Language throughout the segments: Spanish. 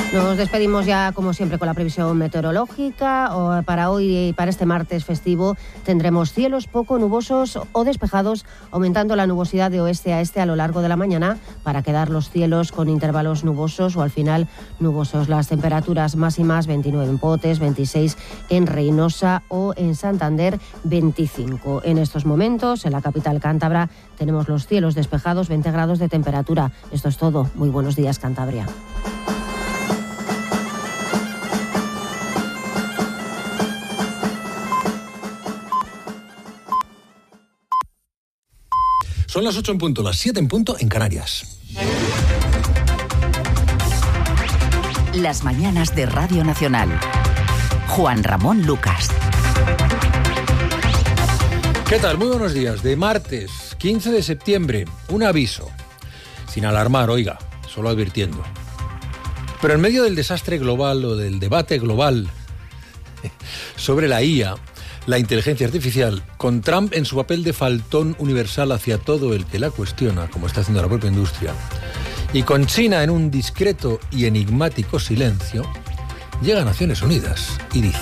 Nos despedimos ya, como siempre, con la previsión meteorológica. Para hoy y para este martes festivo tendremos cielos poco nubosos o despejados, aumentando la nubosidad de oeste a este a lo largo de la mañana para quedar los cielos con intervalos nubosos o al final nubosos. Las temperaturas máximas: 29 en Potes, 26 en Reynosa o en Santander, 25. En estos momentos, en la capital cántabra, tenemos los cielos despejados, 20 grados de temperatura. Esto es todo. Muy buenos días, Cantabria. Son las 8 en punto, las 7 en punto en Canarias. Las mañanas de Radio Nacional. Juan Ramón Lucas. ¿Qué tal? Muy buenos días. De martes 15 de septiembre, un aviso. Sin alarmar, oiga, solo advirtiendo. Pero en medio del desastre global o del debate global sobre la IA, la inteligencia artificial, con Trump en su papel de faltón universal hacia todo el que la cuestiona, como está haciendo la propia industria, y con China en un discreto y enigmático silencio, llega a Naciones Unidas y dice: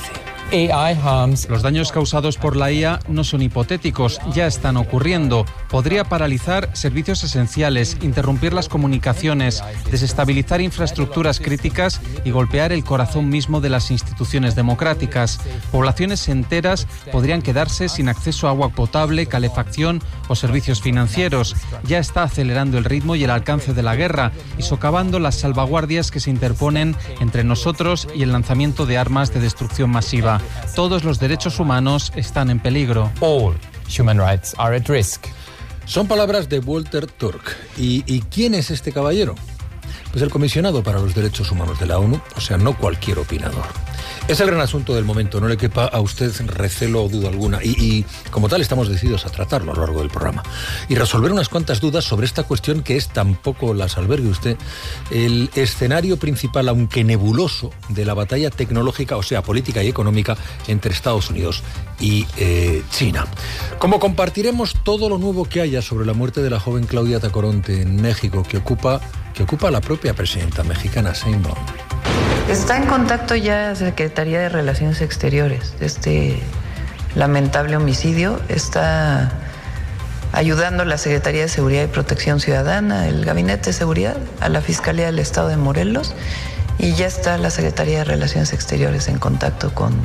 Los daños causados por la IA no son hipotéticos, ya están ocurriendo. Podría paralizar servicios esenciales, interrumpir las comunicaciones, desestabilizar infraestructuras críticas y golpear el corazón mismo de las instituciones democráticas. Poblaciones enteras podrían quedarse sin acceso a agua potable, calefacción o servicios financieros. Ya está acelerando el ritmo y el alcance de la guerra y socavando las salvaguardias que se interponen entre nosotros y el lanzamiento de armas de destrucción masiva. Todos los derechos humanos están en peligro. All human rights are at risk. Son palabras de Walter Turk. ¿Y quién es este caballero? Pues el comisionado para los derechos humanos de la ONU, o sea, no cualquier opinador. Es el gran asunto del momento, no le quepa a usted recelo o duda alguna. Y como tal estamos decididos a tratarlo a lo largo del programa. Y resolver unas cuantas dudas sobre esta cuestión que es, tampoco las albergue usted, el escenario principal, aunque nebuloso, de la batalla tecnológica, o sea, política y económica, entre Estados Unidos y China. Como compartiremos todo lo nuevo que haya sobre la muerte de la joven Claudia Tacoronte en México, que ocupa la propia presidenta mexicana, Sheinbaum. Está en contacto ya la Secretaría de Relaciones Exteriores. Este lamentable homicidio está ayudando la Secretaría de Seguridad y Protección Ciudadana, el Gabinete de Seguridad, a la Fiscalía del Estado de Morelos, y ya está la Secretaría de Relaciones Exteriores en contacto con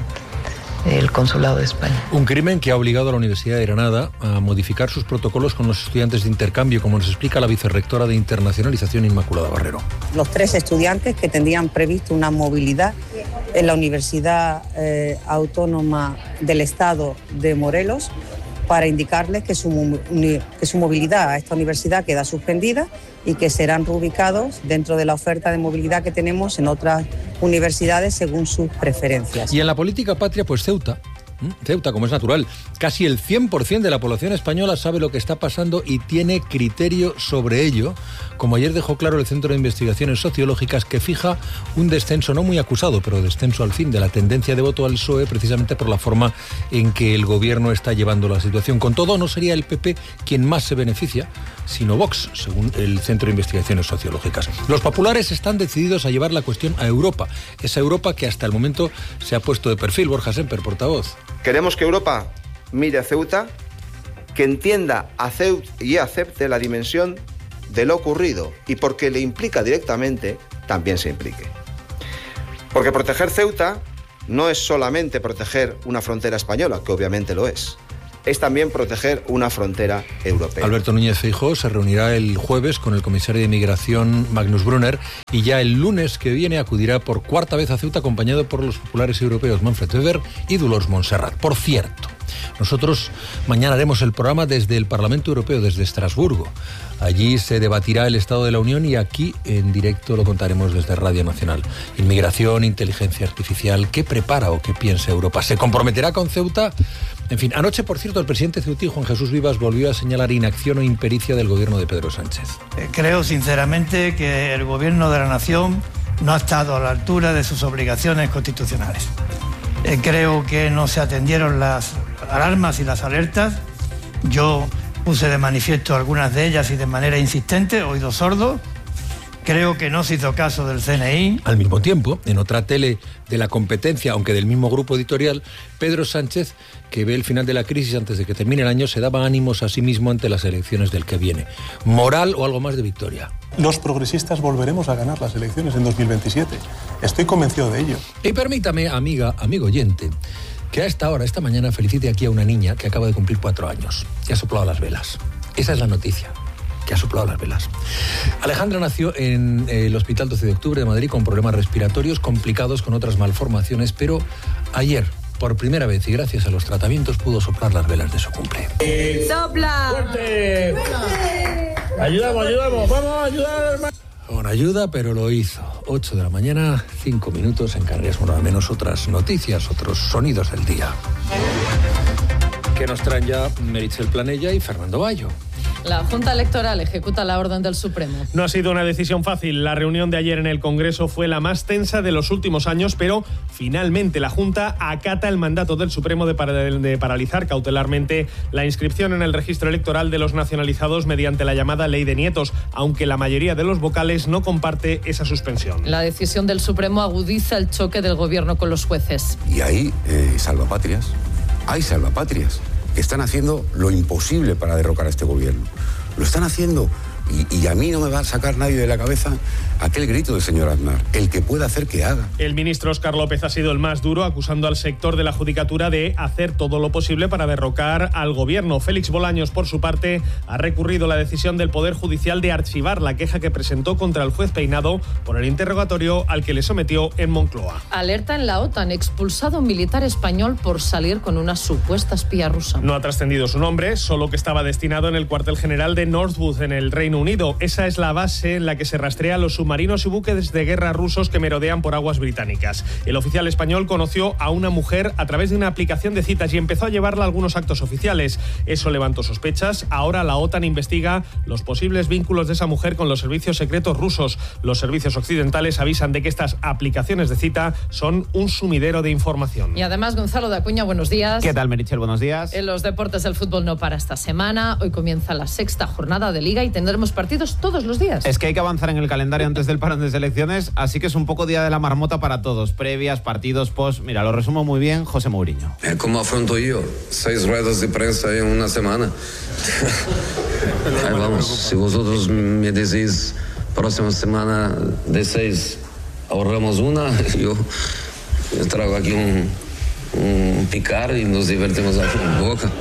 el Consulado de España. Un crimen que ha obligado a la Universidad de Granada a modificar sus protocolos con los estudiantes de intercambio, como nos explica la vicerrectora de Internacionalización, Inmaculada Barrero. Los 3 estudiantes que tenían previsto una movilidad en la Universidad Autónoma del Estado de Morelos, para indicarles que su movilidad a esta universidad queda suspendida y que serán reubicados dentro de la oferta de movilidad que tenemos en otras universidades según sus preferencias. Y en la política patria, pues Ceuta, como es natural, casi el 100% de la población española sabe lo que está pasando y tiene criterio sobre ello, como ayer dejó claro el Centro de Investigaciones Sociológicas, que fija un descenso no muy acusado, pero descenso al fin, de la tendencia de voto al PSOE, precisamente por la forma en que el gobierno está llevando la situación. Con todo, no sería el PP quien más se beneficia, sino Vox, según el Centro de Investigaciones Sociológicas. Los populares están decididos a llevar la cuestión a Europa, esa Europa que hasta el momento se ha puesto de perfil. Borja Semper, portavoz. Queremos que Europa mire a Ceuta, que entienda a Ceuta y acepte la dimensión de lo ocurrido, y porque le implica directamente, también se implique. Porque proteger Ceuta no es solamente proteger una frontera española, que obviamente lo es también proteger una frontera europea. Alberto Núñez Feijóo se reunirá el jueves con el comisario de Migración, Magnus Brunner, y ya el lunes que viene acudirá por 4ª vez a Ceuta, acompañado por los populares europeos Manfred Weber y Dolors Montserrat. Por cierto, nosotros mañana haremos el programa desde el Parlamento Europeo, desde Estrasburgo. Allí se debatirá el Estado de la Unión y aquí en directo lo contaremos desde Radio Nacional. Inmigración, inteligencia artificial, ¿qué prepara o qué piensa Europa? ¿Se comprometerá con Ceuta? En fin, anoche, por cierto, el presidente ceutí, Juan Jesús Vivas, volvió a señalar inacción o impericia del gobierno de Pedro Sánchez. Creo sinceramente que el gobierno de la nación no ha estado a la altura de sus obligaciones constitucionales. Creo que no se atendieron las alarmas y las alertas. Yo puse de manifiesto algunas de ellas y de manera insistente, oídos sordos, Creo que no se hizo caso del CNI. Al mismo tiempo, en otra tele de la competencia, aunque del mismo grupo editorial, Pedro Sánchez, que ve el final de la crisis antes de que termine el año, se daba ánimos a sí mismo ante las elecciones del que viene. ¿Moral o algo más de victoria? Los progresistas volveremos a ganar las elecciones en 2027. Estoy convencido de ello. Y permítame, amigo oyente, que a esta hora, esta mañana, felicite aquí a una niña que acaba de cumplir 4 años y ha soplado las velas. Esa es la noticia, que ha soplado las velas. Alejandra nació en el Hospital 12 de Octubre de Madrid con problemas respiratorios complicados con otras malformaciones, pero ayer, por primera vez y gracias a los tratamientos, pudo soplar las velas de su cumple. ¡Sopla! ¡Fuerte! Ayudamos, vamos a ayudar, hermano. Con ayuda, pero lo hizo. 8 de la mañana, 5 minutos en Canarias. Bueno, al menos otras noticias, otros sonidos del día, que nos traen ya Meritxell Planella y Fernando Bayo. La Junta Electoral ejecuta la orden del Supremo. No ha sido una decisión fácil. La reunión de ayer en el Congreso fue la más tensa de los últimos años, pero finalmente la Junta acata el mandato del Supremo de paralizar cautelarmente la inscripción en el registro electoral de los nacionalizados mediante la llamada Ley de Nietos, aunque la mayoría de los vocales no comparte esa suspensión. La decisión del Supremo agudiza el choque del Gobierno con los jueces. Y hay salvapatrias, que están haciendo lo imposible para derrocar a este gobierno. Lo están haciendo. Y a mí no me va a sacar nadie de la cabeza aquel grito del señor Aznar. El que pueda hacer, que haga. El ministro Óscar López ha sido el más duro, acusando al sector de la judicatura de hacer todo lo posible para derrocar al gobierno. Félix Bolaños, por su parte, ha recurrido la decisión del Poder Judicial de archivar la queja que presentó contra el juez Peinado por el interrogatorio al que le sometió en Moncloa. Alerta en la OTAN, expulsado a un militar español por salir con una supuesta espía rusa. No ha trascendido su nombre, solo que estaba destinado en el cuartel general de Northwood, en el Reino Unido. Esa es la base en la que se rastrea los submarinos y buques de guerra rusos que merodean por aguas británicas. El oficial español conoció a una mujer a través de una aplicación de citas y empezó a llevarla a algunos actos oficiales. Eso levantó sospechas. Ahora la OTAN investiga los posibles vínculos de esa mujer con los servicios secretos rusos. Los servicios occidentales avisan de que estas aplicaciones de cita son un sumidero de información. Y además, Gonzalo de Acuña, buenos días. ¿Qué tal, Meritxell? Buenos días. En los deportes, el fútbol no para esta semana. Hoy comienza la 6ª jornada de Liga y tendremos partidos todos los días. Es que hay que avanzar en el calendario antes del parón de selecciones, así que es un poco día de la marmota para todos. Previas, partidos, post. Mira, lo resumo muy bien José Mourinho. ¿Cómo afronto yo? 6 ruedas de prensa en una semana. Ahí vamos, si vosotros me decís próxima semana de 6 ahorramos una, yo traigo aquí un picar y nos divertimos aquí en Boca.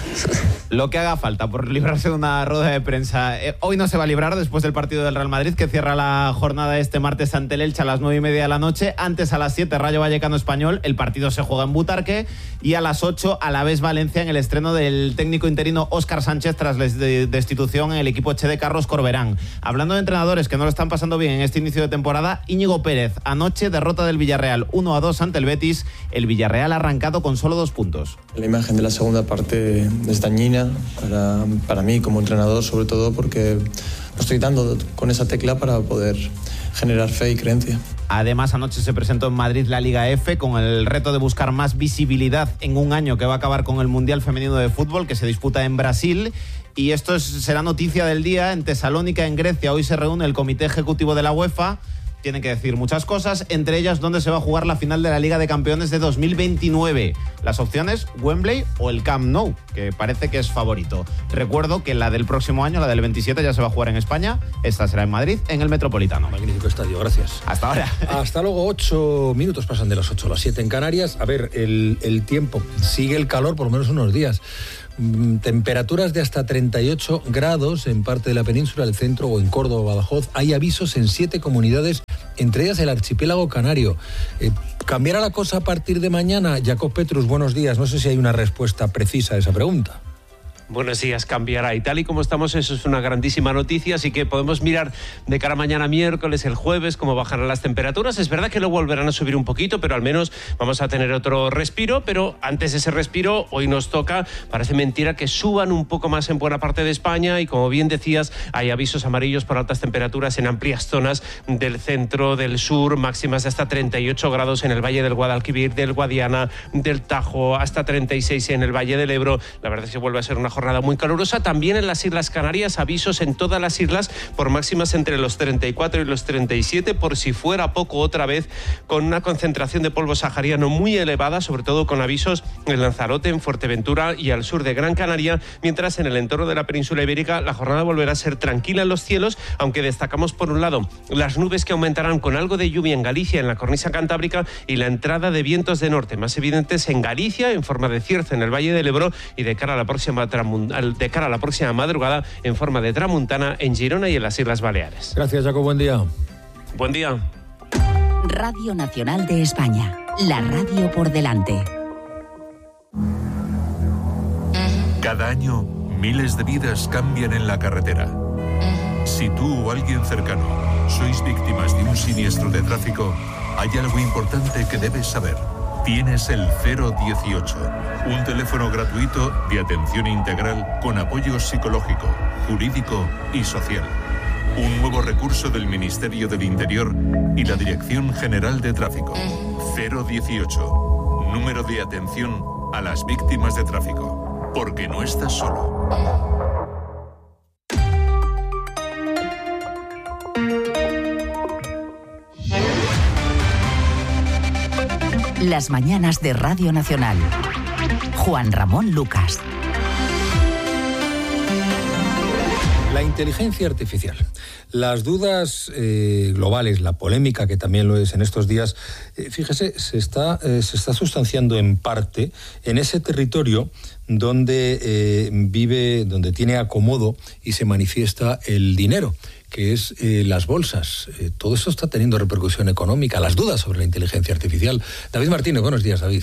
Lo que haga falta por librarse de una rueda de prensa. Hoy no se va a librar después del partido del Real Madrid, que cierra la jornada este martes ante el Elche a las 9:30 de la noche. Antes, a las 7, Rayo Vallecano Español. El partido se juega en Butarque. Y a las 8, Alavés Valencia, en el estreno del técnico interino Óscar Sánchez tras la destitución en el equipo Che de Carlos Corberán. Hablando de entrenadores que no lo están pasando bien en este inicio de temporada, Íñigo Pérez. Anoche, derrota del Villarreal 1-2 ante el Betis. El Villarreal ha arrancado con solo 2 puntos. La imagen de la segunda parte es dañina para mí como entrenador, sobre todo porque no estoy dando con esa tecla para poder generar fe y creencia. Además, anoche se presentó en Madrid la Liga F con el reto de buscar más visibilidad en un año que va a acabar con el Mundial Femenino de Fútbol que se disputa en Brasil. Y esto será noticia del día. En Tesalónica, en Grecia, hoy se reúne el Comité Ejecutivo de la UEFA. Tienen que decir muchas cosas, entre ellas dónde se va a jugar la final de la Liga de Campeones de 2029. Las opciones, Wembley o el Camp Nou, que parece que es favorito. Recuerdo que la del próximo año, la del 27, ya se va a jugar en España. Esta será en Madrid, en el Metropolitano. Magnífico estadio, gracias. Hasta ahora. Hasta luego. 8 minutos pasan de las 8 a las 7 en Canarias. A ver, el tiempo. Sigue el calor por lo menos unos días. Temperaturas de hasta 38 grados en parte de la península, el centro o en Córdoba o Badajoz. Hay avisos en 7 comunidades, entre ellas el archipiélago canario. ¿Cambiará la cosa a partir de mañana? Jacob Petrus, buenos días. No sé si hay una respuesta precisa a esa pregunta. Buenos días, cambiará. Y tal y como estamos, eso es una grandísima noticia, así que podemos mirar de cara a mañana miércoles, el jueves, cómo bajarán las temperaturas. Es verdad que luego volverán a subir un poquito, pero al menos vamos a tener otro respiro. Pero antes de ese respiro, hoy nos toca, parece mentira, que suban un poco más en buena parte de España. Y como bien decías, hay avisos amarillos por altas temperaturas en amplias zonas del centro, del sur, máximas de hasta 38 grados en el Valle del Guadalquivir, del Guadiana, del Tajo, hasta 36 en el Valle del Ebro. La verdad es que vuelve a ser una jornada jornada muy calurosa. También en las Islas Canarias, avisos en todas las islas por máximas entre los 34 y los 37, por si fuera poco otra vez, con una concentración de polvo sahariano muy elevada, sobre todo con avisos en Lanzarote, en Fuerteventura y al sur de Gran Canaria, mientras en el entorno de la península ibérica la jornada volverá a ser tranquila en los cielos, aunque destacamos por un lado las nubes que aumentarán con algo de lluvia en Galicia, en la cornisa cantábrica, y la entrada de vientos de norte más evidentes en Galicia, en forma de cierzo en el Valle del Ebro, y de cara a la próxima madrugada en forma de tramuntana en Girona y en las Islas Baleares. Gracias, Jacob. Buen día. Buen día. Radio Nacional de España. La radio por delante. Cada año, miles de vidas cambian en la carretera. Si tú o alguien cercano sois víctimas de un siniestro de tráfico, hay algo importante que debes saber. Tienes el 018, un teléfono gratuito de atención integral con apoyo psicológico, jurídico y social. Un nuevo recurso del Ministerio del Interior y la Dirección General de Tráfico. 018, número de atención a las víctimas de tráfico. Porque no estás solo. Las mañanas de Radio Nacional. Juan Ramón Lucas. La inteligencia artificial. Las dudas globales, la polémica que también lo es en estos días, fíjese, se está sustanciando en parte en ese territorio donde donde tiene acomodo y se manifiesta el dinero, que es las bolsas. Todo eso está teniendo repercusión económica, las dudas sobre la inteligencia artificial. David Martínez, buenos días, David.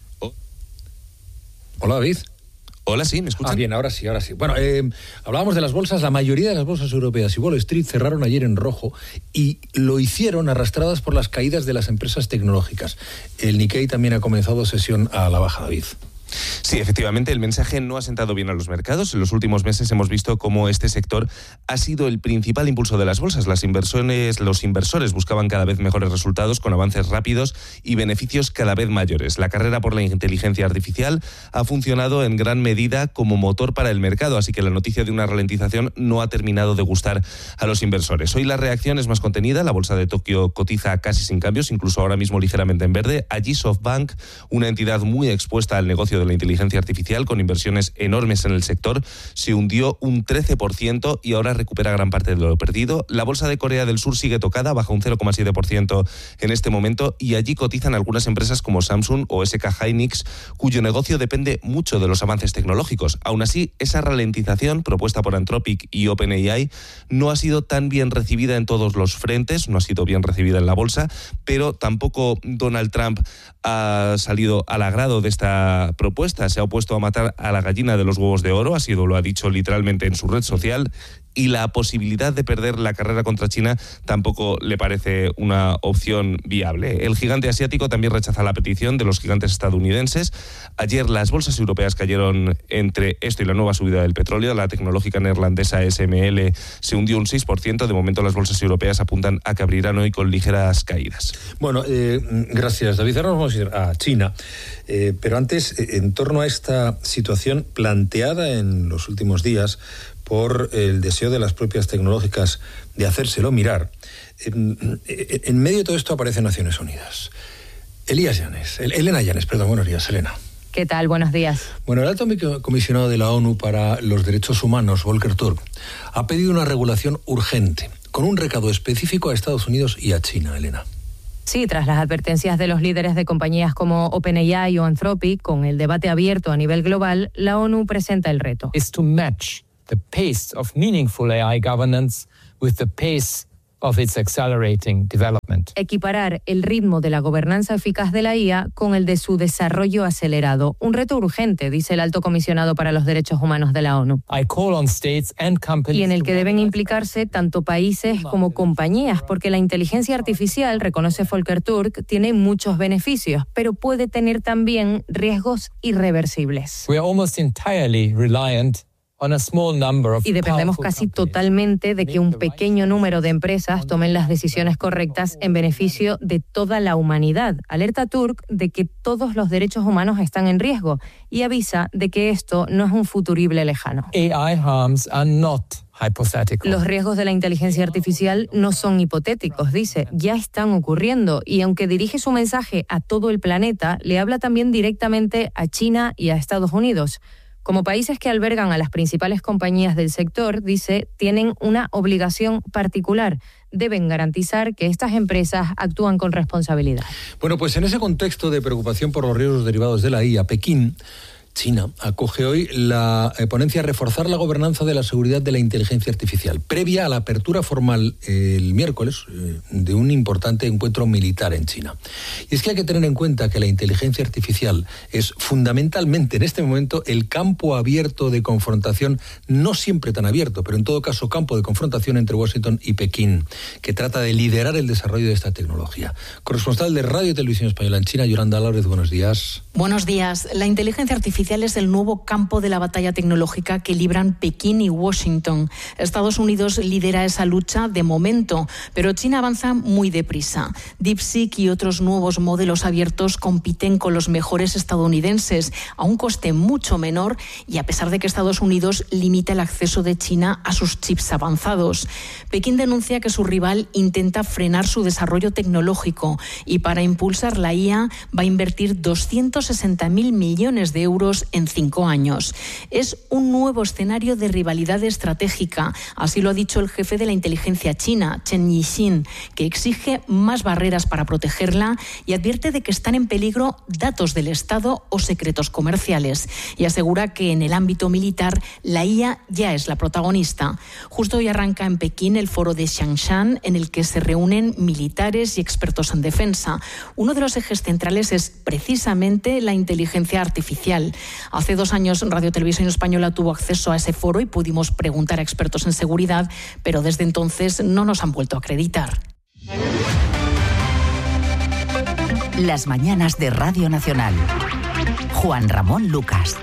Hola, David. Hola, sí, ¿me escuchan? Bien, ahora sí. Bueno, hablábamos de las bolsas. La mayoría de las bolsas europeas y Wall Street cerraron ayer en rojo y lo hicieron arrastradas por las caídas de las empresas tecnológicas. El Nikkei también ha comenzado sesión a la baja, David. Sí, efectivamente, el mensaje no ha sentado bien a los mercados. En los últimos meses hemos visto cómo este sector ha sido el principal impulso de las bolsas. Los inversores buscaban cada vez mejores resultados con avances rápidos y beneficios cada vez mayores. La carrera por la inteligencia artificial ha funcionado en gran medida como motor para el mercado, así que la noticia de una ralentización no ha terminado de gustar a los inversores. Hoy la reacción es más contenida. La bolsa de Tokio cotiza casi sin cambios, incluso ahora mismo ligeramente en verde. Allí SoftBank, una entidad muy expuesta al negocio de la inteligencia artificial, con inversiones enormes en el sector, se hundió un 13% y ahora recupera gran parte de lo perdido. La bolsa de Corea del Sur sigue tocada, baja un 0,7% en este momento, y allí cotizan algunas empresas como Samsung o SK Hynix, cuyo negocio depende mucho de los avances tecnológicos. Aún así, esa ralentización propuesta por Anthropic y OpenAI no ha sido tan bien recibida en todos los frentes, no ha sido bien recibida en la bolsa, pero tampoco Donald Trump ha salido al agrado de esta propuesta. Se ha opuesto a matar a la gallina de los huevos de oro, lo ha dicho literalmente en su red social, y la posibilidad de perder la carrera contra China tampoco le parece una opción viable. El gigante asiático también rechaza la petición de los gigantes estadounidenses. Ayer las bolsas europeas cayeron entre esto y la nueva subida del petróleo. La tecnológica neerlandesa SML se hundió un 6%. De momento las bolsas europeas apuntan a que abrirán hoy con ligeras caídas. Bueno, gracias, David. Ahora vamos a ir a China. Pero antes, en torno a esta situación planteada en los últimos días por el deseo de las propias tecnológicas de hacérselo mirar, en medio de todo esto aparece Naciones Unidas. Elena Llanes, buenos días, Elena. ¿Qué tal? Buenos días. Bueno, el alto comisionado de la ONU para los Derechos Humanos, Volker Turk, ha pedido una regulación urgente, con un recado específico a Estados Unidos y a China, Elena. Sí, tras las advertencias de los líderes de compañías como OpenAI o Anthropic, con el debate abierto a nivel global, la ONU presenta el reto. Is to match the pace of meaningful AI governance with the pace of its accelerating development. Equiparar el ritmo de la gobernanza eficaz de la IA con el de su desarrollo acelerado. Un reto urgente, dice el alto comisionado para los derechos humanos de la ONU. I call on states and companies, y en el que deben implicarse tanto países como compañías, porque la inteligencia artificial, reconoce Volker Turk, tiene muchos beneficios, pero puede tener también riesgos irreversibles. We are almost entirely reliant Y dependemos casi totalmente de que un pequeño número de empresas tomen las decisiones correctas en beneficio de toda la humanidad. Alerta Turk de que todos los derechos humanos están en riesgo y avisa de que esto no es un futurible lejano. Los riesgos de la inteligencia artificial no son hipotéticos, dice, ya están ocurriendo, y aunque dirige su mensaje a todo el planeta, le habla también directamente a China y a Estados Unidos. Como países que albergan a las principales compañías del sector, dice, tienen una obligación particular. Deben garantizar que estas empresas actúan con responsabilidad. Bueno, pues en ese contexto de preocupación por los riesgos derivados de la IA, Pekín, China, acoge hoy la ponencia Reforzar la gobernanza de la seguridad de la inteligencia artificial, previa a la apertura formal el miércoles de un importante encuentro militar en China. Y es que hay que tener en cuenta que la inteligencia artificial es fundamentalmente en este momento el campo abierto de confrontación, no siempre tan abierto, pero en todo caso campo de confrontación entre Washington y Pekín, que trata de liderar el desarrollo de esta tecnología. Corresponsal de Radio y Televisión Española en China, Yolanda Álvarez, buenos días. Buenos días. La inteligencia artificial es el nuevo campo de la batalla tecnológica que libran Pekín y Washington. Estados Unidos lidera esa lucha de momento, pero China avanza muy deprisa. DeepSeek y otros nuevos modelos abiertos compiten con los mejores estadounidenses a un coste mucho menor y a pesar de que Estados Unidos limita el acceso de China a sus chips avanzados. Pekín denuncia que su rival intenta frenar su desarrollo tecnológico y para impulsar la IA va a invertir 260.000 millones de euros en 5 años. Es un nuevo escenario de rivalidad estratégica, así lo ha dicho el jefe de la inteligencia china, Chen Yixin, que exige más barreras para protegerla y advierte de que están en peligro datos del Estado o secretos comerciales. Y asegura que en el ámbito militar la IA ya es la protagonista. Justo hoy arranca en Pekín el foro de Xiangshan, en el que se reúnen militares y expertos en defensa. Uno de los ejes centrales es precisamente la inteligencia artificial. Hace 2 años Radio Televisión Española tuvo acceso a ese foro y pudimos preguntar a expertos en seguridad, pero desde entonces no nos han vuelto a acreditar. Las mañanas de Radio Nacional. Juan Ramón Lucas.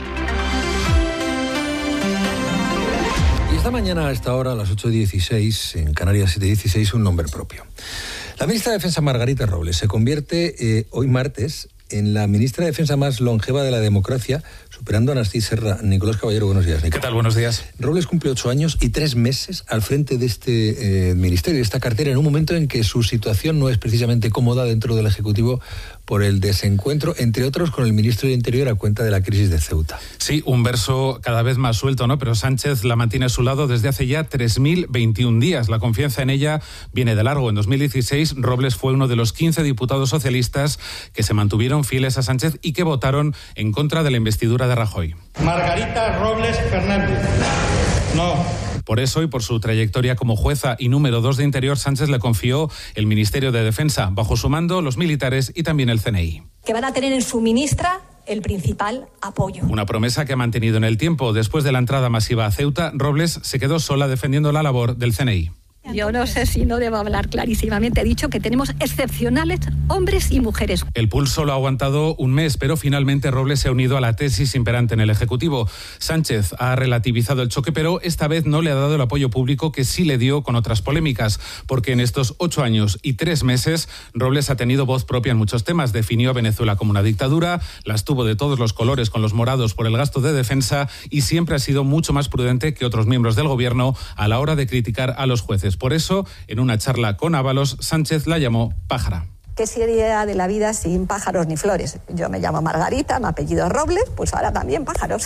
Y esta mañana a esta hora, a las 8:16, en Canarias 7:16, un nombre propio. La ministra de Defensa, Margarita Robles, se convierte hoy martes en la ministra de Defensa más longeva de la democracia, superando a Narcís Serra. Nicolás Caballero, buenos días. ¿Qué tal? Buenos días. Robles cumple 8 años y 3 meses al frente de este ministerio, de esta cartera, en un momento en que su situación no es precisamente cómoda dentro del Ejecutivo por el desencuentro, entre otros, con el ministro de Interior a cuenta de la crisis de Ceuta. Sí, un verso cada vez más suelto, ¿no? Pero Sánchez la mantiene a su lado desde hace ya 3.021 días. La confianza en ella viene de largo. En 2016, Robles fue uno de los 15 diputados socialistas que se mantuvieron fieles a Sánchez y que votaron en contra de la investidura de Rajoy. Margarita Robles Fernández. No. Por eso y por su trayectoria como jueza y número 2 de Interior, Sánchez le confió el Ministerio de Defensa. Bajo su mando, los militares y también el CNI. Que van a tener en su ministra el principal apoyo. Una promesa que ha mantenido en el tiempo. Después de la entrada masiva a Ceuta, Robles se quedó sola defendiendo la labor del CNI. Yo no sé si no debo hablar clarísimamente. He dicho que tenemos excepcionales hombres y mujeres. El pulso lo ha aguantado un mes, pero finalmente Robles se ha unido a la tesis imperante en el Ejecutivo. Sánchez ha relativizado el choque, pero esta vez no le ha dado el apoyo público que sí le dio con otras polémicas, porque en estos 8 años y 3 meses Robles ha tenido voz propia en muchos temas. Definió a Venezuela como una dictadura, las tuvo de todos los colores con los morados por el gasto de defensa y siempre ha sido mucho más prudente que otros miembros del gobierno a la hora de criticar a los jueces. Por eso, en una charla con Ábalos, Sánchez la llamó pájara. ¿Qué sería de la vida sin pájaros ni flores? Yo me llamo Margarita, mi apellido es Robles, pues ahora también pájaros.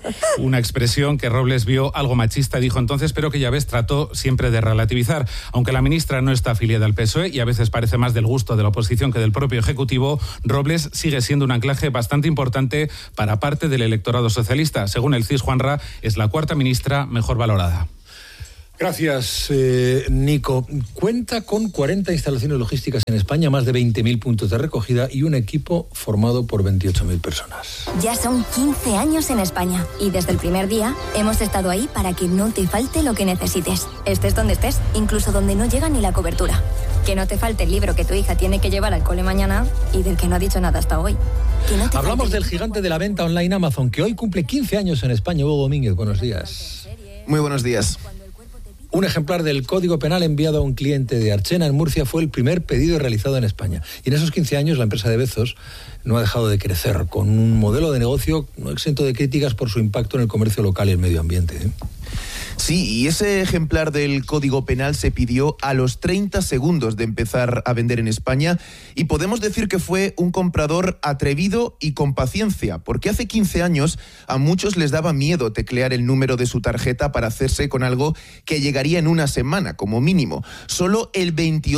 Una expresión que Robles vio algo machista, dijo entonces, pero que ya ves, trató siempre de relativizar. Aunque la ministra no está afiliada al PSOE y a veces parece más del gusto de la oposición que del propio Ejecutivo, Robles sigue siendo un anclaje bastante importante para parte del electorado socialista. Según el CIS Juanra, es la 4ª ministra mejor valorada. Gracias, Nico. Cuenta con 40 instalaciones logísticas en España, más de 20.000 puntos de recogida y un equipo formado por 28.000 personas. Ya son 15 años en España y desde el primer día hemos estado ahí para que no te falte lo que necesites. Estés donde estés, incluso donde no llega ni la cobertura. Que no te falte el libro que tu hija tiene que llevar al cole mañana y del que no ha dicho nada hasta hoy. Hablamos del gigante de la venta online Amazon, que hoy cumple 15 años en España. Hugo Domínguez, buenos días. Muy buenos días. Un ejemplar del Código Penal enviado a un cliente de Archena, en Murcia, fue el primer pedido realizado en España. Y en esos 15 años la empresa de Bezos no ha dejado de crecer, con un modelo de negocio no exento de críticas por su impacto en el comercio local y el medio ambiente. Sí, y ese ejemplar del Código Penal se pidió a los 30 segundos de empezar a vender en España y podemos decir que fue un comprador atrevido y con paciencia, porque hace 15 años a muchos les daba miedo teclear el número de su tarjeta para hacerse con algo que llegaría en una semana, como mínimo. Solo el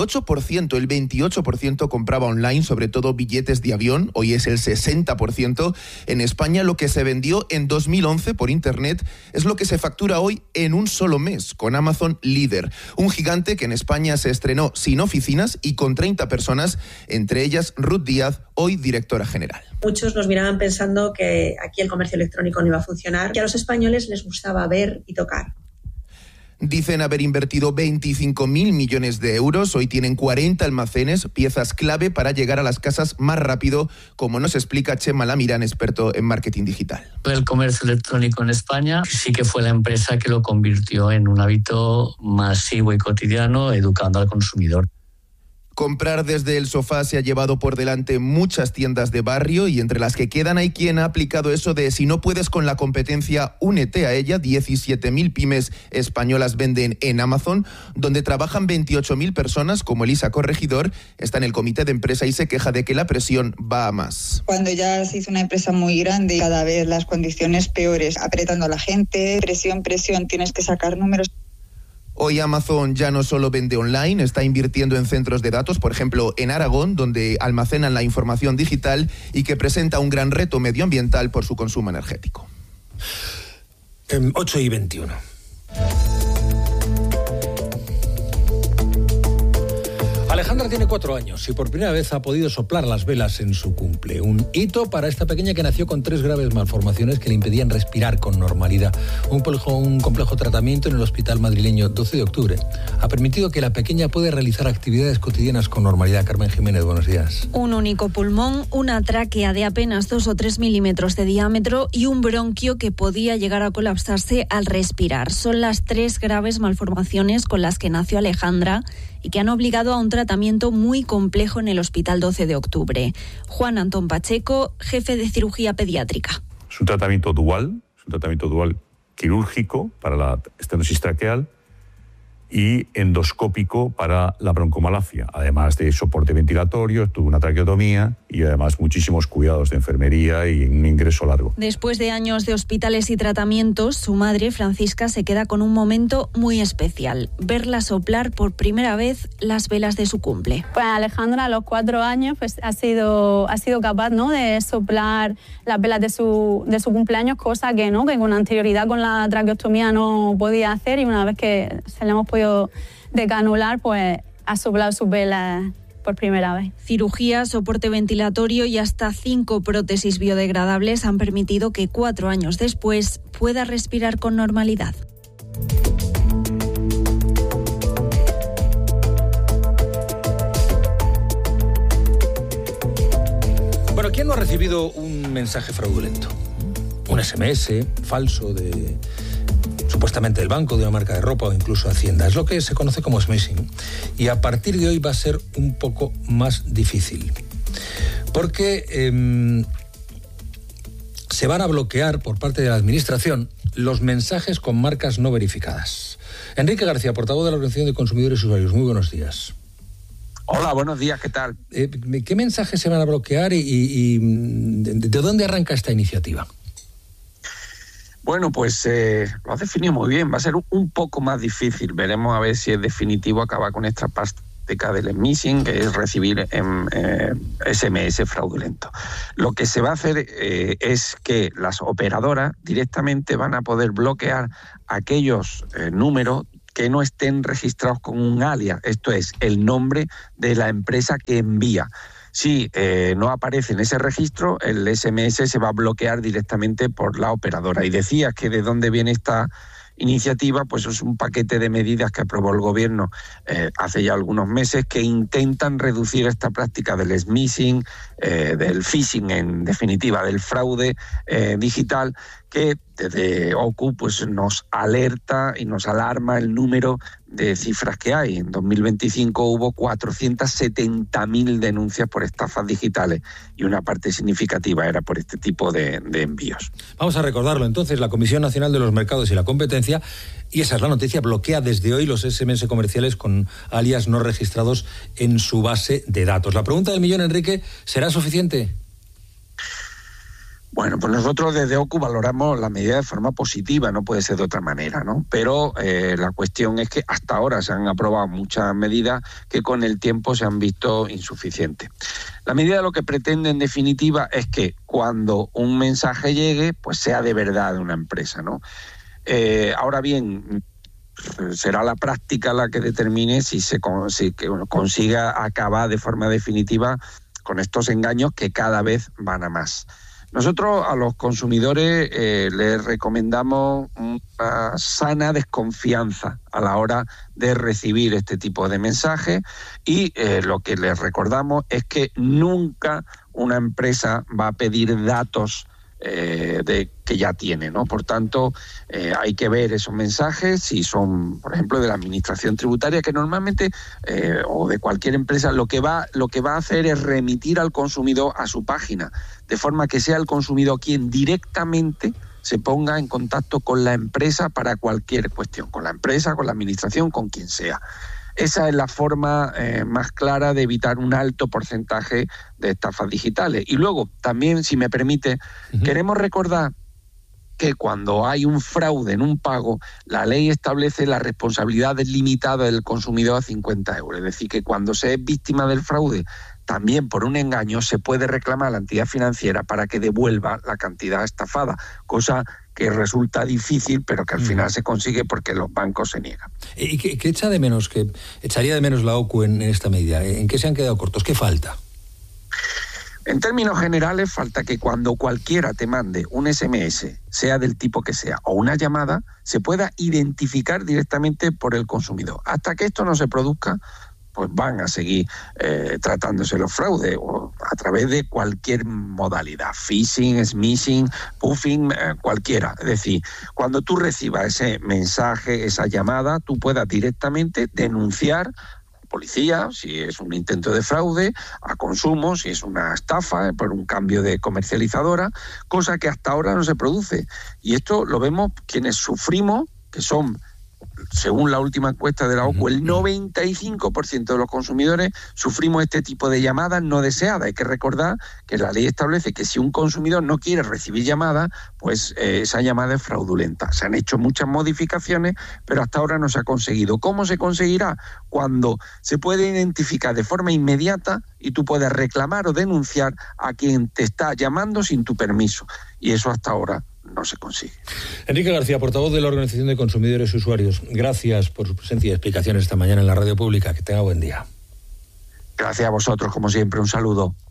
28% compraba online, sobre todo billetes de avión, hoy es el 60%. En España lo que se vendió en 2011 por Internet es lo que se factura hoy en un solo mes, con Amazon líder. Un gigante que en España se estrenó sin oficinas y con 30 personas, entre ellas Ruth Díaz, hoy directora general. Muchos nos miraban pensando que aquí el comercio electrónico no iba a funcionar, que a los españoles les gustaba ver y tocar. Dicen haber invertido 25.000 millones de euros. Hoy tienen 40 almacenes, piezas clave para llegar a las casas más rápido, como nos explica Chema Lamirán, experto en marketing digital. El comercio electrónico en España sí que fue la empresa que lo convirtió en un hábito masivo y cotidiano, educando al consumidor. Comprar desde el sofá se ha llevado por delante muchas tiendas de barrio y entre las que quedan hay quien ha aplicado eso de si no puedes con la competencia, únete a ella. 17.000 pymes españolas venden en Amazon, donde trabajan 28.000 personas, como Elisa Corregidor, está en el comité de empresa y se queja de que la presión va a más. Cuando ya se hizo una empresa muy grande, cada vez las condiciones peores, apretando a la gente, presión, tienes que sacar números. Hoy Amazon ya no solo vende online, está invirtiendo en centros de datos, por ejemplo en Aragón, donde almacenan la información digital y que presenta un gran reto medioambiental por su consumo energético. 8:21. Alejandra tiene 4 años y por primera vez ha podido soplar las velas en su cumple. Un hito para esta pequeña que nació con 3 graves malformaciones que le impedían respirar con normalidad. Un complejo tratamiento en el hospital madrileño 12 de octubre ha permitido que la pequeña pueda realizar actividades cotidianas con normalidad. Carmen Jiménez, buenos días. Un único pulmón, una tráquea de apenas 2 o 3 milímetros de diámetro y un bronquio que podía llegar a colapsarse al respirar. Son las 3 graves malformaciones con las que nació Alejandra y que han obligado a un tratamiento muy complejo en el Hospital 12 de Octubre. Juan Antón Pacheco, jefe de cirugía pediátrica. Es un tratamiento dual quirúrgico para la estenosis traqueal y endoscópico para la broncomalacia, además de soporte ventilatorio, tuvo una traqueotomía y además muchísimos cuidados de enfermería y un ingreso largo. Después de años de hospitales y tratamientos, su madre, Francisca, se queda con un momento muy especial, verla soplar por primera vez las velas de su cumple. Pues Alejandra a los 4 años pues, ha sido capaz, ¿no?, de soplar las velas de su cumpleaños, cosa que con anterioridad con la traqueostomía no podía hacer, y una vez que se le hemos podido decanular, pues ha soplado sus velas por primera vez. Cirugía, soporte ventilatorio y hasta 5 prótesis biodegradables han permitido que 4 años después pueda respirar con normalidad. Bueno, ¿quién no ha recibido un mensaje fraudulento? Un SMS falso de supuestamente del banco, de una marca de ropa o incluso Hacienda. Es lo que se conoce como smishing. Y a partir de hoy va a ser un poco más difícil. Porque se van a bloquear por parte de la Administración los mensajes con marcas no verificadas. Enrique García, portavoz de la Organización de Consumidores y Usuarios. Muy buenos días. Hola, buenos días, ¿qué tal? ¿Qué mensajes se van a bloquear y de dónde arranca esta iniciativa? Bueno, pues lo has definido muy bien. Va a ser un poco más difícil. Veremos a ver si es definitivo acabar con esta práctica del smishing, que es recibir SMS fraudulento. Lo que se va a hacer es que las operadoras directamente van a poder bloquear aquellos números que no estén registrados con un alias, esto es, el nombre de la empresa que envía. Si no aparece en ese registro, el SMS se va a bloquear directamente por la operadora. Y decías que de dónde viene esta iniciativa, pues es un paquete de medidas que aprobó el Gobierno hace ya algunos meses que intentan reducir esta práctica del smishing, del phishing, en definitiva, del fraude digital, que desde OCU pues nos alerta y nos alarma el número de cifras que hay. En 2025 hubo 470.000 denuncias por estafas digitales y una parte significativa era por este tipo de envíos. Vamos a recordarlo entonces, la Comisión Nacional de los Mercados y la Competencia, y esa es la noticia, bloquea desde hoy los SMS comerciales con alias no registrados en su base de datos. La pregunta del millón, Enrique, ¿será suficiente? Bueno, pues nosotros desde OCU valoramos la medida de forma positiva, no puede ser de otra manera, ¿no? Pero la cuestión es que hasta ahora se han aprobado muchas medidas que con el tiempo se han visto insuficientes. La medida lo que pretende en definitiva es que cuando un mensaje llegue, pues sea de verdad de una empresa, ¿no? Ahora bien, será la práctica la que determine si consiga acabar de forma definitiva con estos engaños que cada vez van a más. Nosotros a los consumidores les recomendamos una sana desconfianza a la hora de recibir este tipo de mensajes y lo que les recordamos es que nunca una empresa va a pedir datos que ya tiene, ¿no? Por tanto, hay que ver esos mensajes si son, por ejemplo, de la administración tributaria, que normalmente o de cualquier empresa lo que va a hacer es remitir al consumidor a su página, de forma que sea el consumidor quien directamente se ponga en contacto con la empresa para cualquier cuestión, con la empresa, con la administración, con quien sea. Esa es la forma más clara de evitar un alto porcentaje de estafas digitales. Y luego, también, si me permite, queremos recordar que cuando hay un fraude en un pago, la ley establece la responsabilidad limitada del consumidor a 50 euros. Es decir, que cuando se es víctima del fraude, también por un engaño, se puede reclamar a la entidad financiera para que devuelva la cantidad estafada, cosa que resulta difícil, pero que al final se consigue porque los bancos se niegan. ¿Y qué echaría de menos la OCU en esta medida? ¿En qué se han quedado cortos? ¿Qué falta? En términos generales, falta que cuando cualquiera te mande un SMS, sea del tipo que sea, o una llamada, se pueda identificar directamente por el consumidor. Hasta que esto no se produzca, pues van a seguir tratándose los fraudes o a través de cualquier modalidad, phishing, smishing, spoofing, cualquiera. Es decir, cuando tú recibas ese mensaje, esa llamada, tú puedas directamente denunciar a policía si es un intento de fraude, a consumo si es una estafa por un cambio de comercializadora, cosa que hasta ahora no se produce. Y esto lo vemos quienes sufrimos, que son, según la última encuesta de la OCU, el 95% de los consumidores sufrimos este tipo de llamadas no deseadas. Hay que recordar que la ley establece que si un consumidor no quiere recibir llamadas, pues esa llamada es fraudulenta. Se han hecho muchas modificaciones, pero hasta ahora no se ha conseguido. ¿Cómo se conseguirá? Cuando se puede identificar de forma inmediata y tú puedes reclamar o denunciar a quien te está llamando sin tu permiso. Y eso hasta ahora no se consigue. Enrique García, portavoz de la Organización de Consumidores y Usuarios, gracias por su presencia y explicaciones esta mañana en la radio pública. Que tenga buen día. Gracias a vosotros, como siempre. Un saludo.